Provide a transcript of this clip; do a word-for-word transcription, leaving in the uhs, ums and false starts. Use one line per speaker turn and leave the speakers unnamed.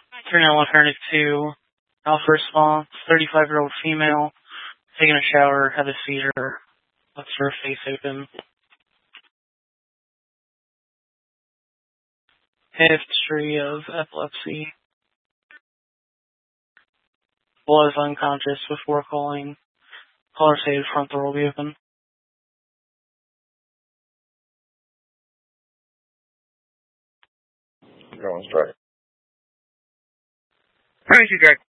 three nine one Hernick two, Alpha response, thirty-five-year-old female, taking a shower, had a seizure, left her face open. History of epilepsy. Was unconscious before calling. Caller stated front door will be open.
Going straight.
Thank you, Greg.